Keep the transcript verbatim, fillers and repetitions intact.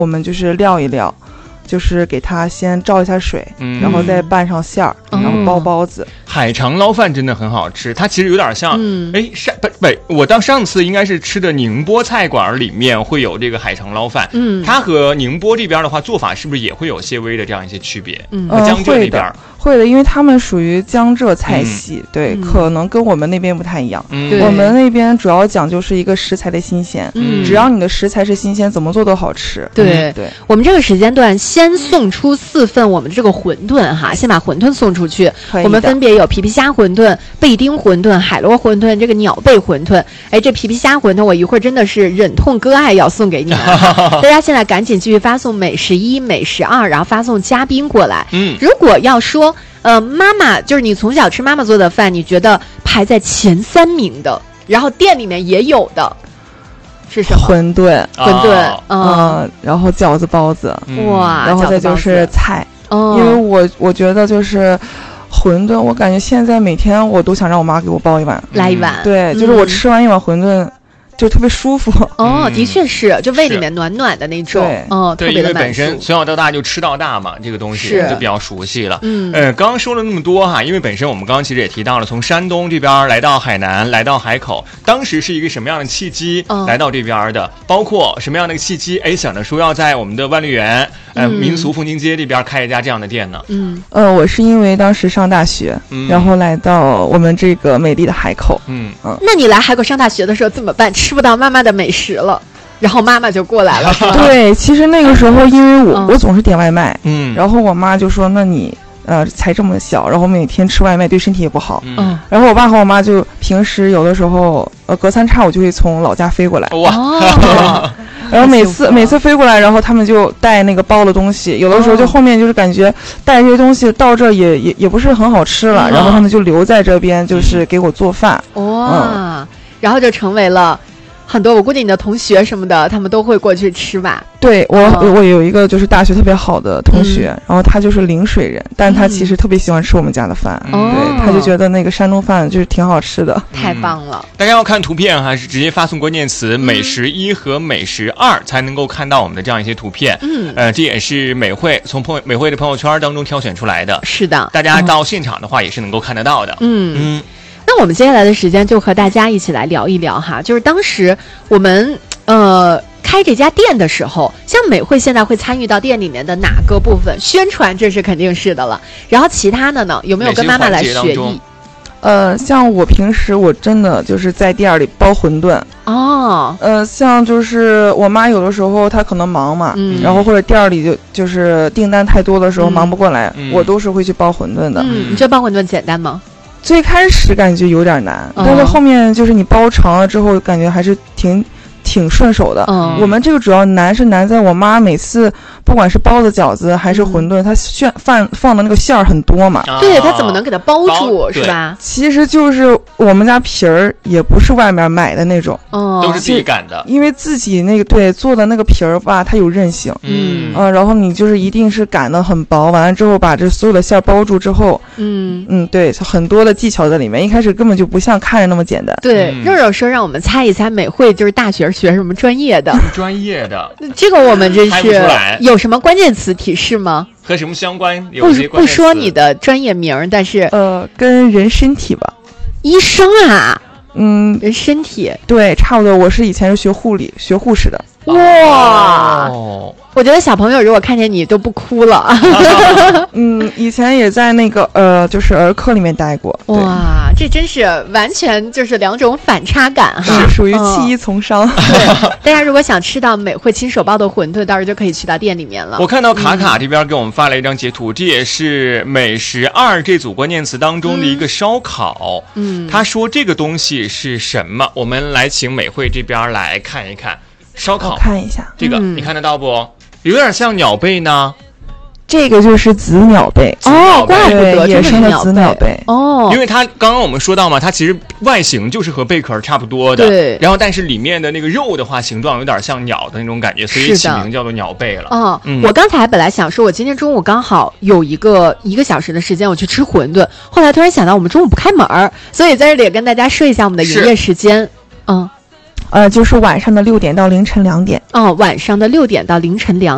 我们就是料一料，就是给它先焯一下水， 嗯、 然后再拌上馅儿，然后包包子。 海肠捞饭真的很好吃，它其实有点像，哎、嗯，上不不，我到上次应该是吃的宁波菜馆里面会有这个海肠捞饭，嗯，它和宁波这边的话做法是不是也会有些微的这样一些区别？嗯，和江浙那边、呃、 会的，会的，因为他们属于江浙菜系，嗯、对、嗯，可能跟我们那边不太一样。嗯，我们那边主要讲究是一个食材的新鲜，嗯，只要你的食材是新鲜，怎么做都好吃。 对、 嗯、对， 我们这个时间段先送出四份我们这个馄饨哈，先把馄饨送出去，我们分别有皮皮虾馄饨、贝丁馄饨、海螺馄饨、这个鸟贝馄饨。哎，这皮皮虾馄饨我一会儿真的是忍痛割爱要送给你们，大家现在赶紧继续发送美食一、美食二，然后发送嘉宾过来。嗯，如果要说呃妈妈就是你从小吃妈妈做的饭，你觉得排在前三名的，然后店里面也有的是什么？ 馄饨， 馄饨， 嗯、呃，然后饺子、包子， 哇， 然后再就是菜， 哦， 因为我我觉得就是馄饨，我感觉现在每天我都想让我妈给我包一碗， 来一碗， 对，就是我吃完一碗馄饨。就特别舒服哦，的确是，就胃里面暖暖的那种，哦， 对， 特别的满足。 因为本身从小到大就吃到大嘛，这个东西就比较熟悉了。 嗯， 呃，刚刚说了那么多哈，因为本身我们刚刚其实也提到了，从山东这边来到海南，来到海口，当时是一个什么样的契机、嗯、来到这边的？包括什么样的契机？哎，想着说要在我们的万绿园、呃、嗯、民俗风情街这边开一家这样的店呢？ 嗯， 呃，我是因为当时上大学，嗯、然后来到我们这个美丽的海口。 嗯嗯， 那你来海口上大学的时候怎么办？吃不到妈妈的美食了，然后妈妈就过来了。 对，其实那个时候因为我、嗯、我总是点外卖， 嗯， 然后我妈就说：“那你呃才这么小，然后每天吃外卖对身体也不好。” 嗯， 然后我爸和我妈就平时有的时候呃隔三差五就会从老家飞过来。 哇！ 哦然后每次每次飞过来，然后他们就带那个包的东西，有的时候就后面就是感觉带这些东西到这也也也不是很好吃了，嗯、然后他们就留在这边，就是给我做饭。 哇、嗯，然后就成为了很多，我估计你的同学什么的，他们都会过去吃吧。 对我、哦，我有一个就是大学特别好的同学，嗯、然后他就是陵水人，但他其实特别喜欢吃我们家的饭， 嗯、 对，他就觉得那个山东饭就是挺好吃的， 太棒了。 大家要看图片还是直接发送关键词“美食一”和“美食二”才能够看到我们的这样一些图片。 嗯， 呃，这也是美惠从朋美惠的朋友圈当中挑选出来的。 是的， 大家到现场的话也是能够看得到的。 嗯嗯。 那我们接下来的时间就和大家一起来聊一聊哈，就是当时我们呃开这家店的时候，像美惠现在会参与到店里面的哪个部分？宣传这是肯定是的了，然后其他的呢，有没有跟妈妈来学艺？ 呃，像我平时我真的就是在店里包馄饨哦。 呃，像就是我妈有的时候她可能忙嘛， 嗯， 然后或者店里就就是订单太多的时候忙不过来， 嗯、 我都是会去包馄饨的。 嗯，你觉得包馄饨简单吗？ 最开始感觉有点难， 嗯、 但是后面就是你包长了之后，感觉还是挺挺顺手的。 嗯， 我们这个主要难是难在我妈每次不管是包子、饺子还是馄饨，它馅放放的那个馅儿很多嘛。 啊、对，它怎么能给它包住，包是吧？ 其实就是我们家皮儿也不是外面买的那种， 哦， 都是自己擀的。 因为自己那个对做的那个皮儿吧，它有韧性。 嗯啊、呃，然后你就是一定是擀的很薄，完了之后把这所有的馅儿包住之后， 嗯嗯，对，很多的技巧在里面。一开始根本就不像看着那么简单。 对， 嗯、 肉肉说让我们猜一猜，美惠就是大学学什么专业的？ 专业的， 这个我们真是有什么关键词提示吗？ 和什么相关？有一些不不说你的专业名，但是呃，跟人身体吧。 医生啊， 嗯， 人身体， 对，差不多。我是以前是学护理、学护士的。 哇， 哦， 我觉得小朋友如果看见你都不哭了。 嗯，以前也在那个呃，就是儿科里面待过。 哇，这真是完全就是两种反差感哈， 是属于弃医从商。 嗯、对，大家如果想吃到美惠亲手包的馄饨，到时候就可以去到店里面了。 我看到卡卡这边给我们发了一张截图，嗯、这也是美食二这组关键词当中的一个烧烤。 嗯， 他说这个东西是什么？我们来请美惠这边来看一看。烧烤， 我看一下这个、 嗯， 你看得到不？有点像鸟贝呢。 这个就是紫鸟贝哦，怪不得野生的紫鸟贝哦， 因为它刚刚我们说到嘛，它其实外形就是和贝壳差不多的， 对。 然后但是里面的那个肉的话，形状有点像鸟的那种感觉，所以起名叫做鸟贝了。 哦、 嗯， 我刚才本来想说，我今天中午刚好有一个一个小时的时间，我去吃馄饨，后来突然想到我们中午不开门儿，所以在这里也跟大家说一下我们的营业时间。嗯。 呃，就是晚上的六点到凌晨两点。 哦，晚上的六点到凌晨两